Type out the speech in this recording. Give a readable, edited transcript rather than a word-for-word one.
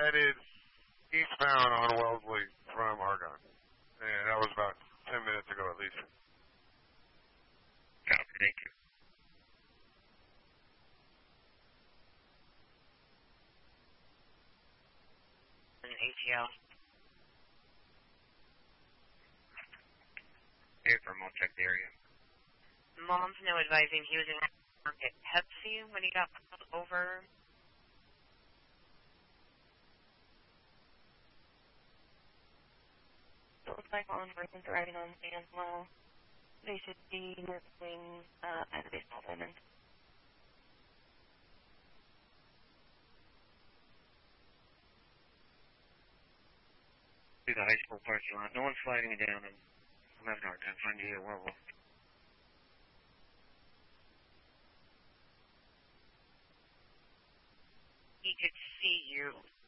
headed eastbound on Wellesley from Argonne. And that was about 10 minutes ago at least. Copy, thank you. An ATL. Affirm, I'll check the area. Mom's no advising he was in at Pepsi when he got pulled over. It looks like law enforcement arriving on Anslow. They should be moving at the baseball diamond. To the high school parking lot. No one's sliding it down, and I'm having a hard time finding you. Where will? He could see you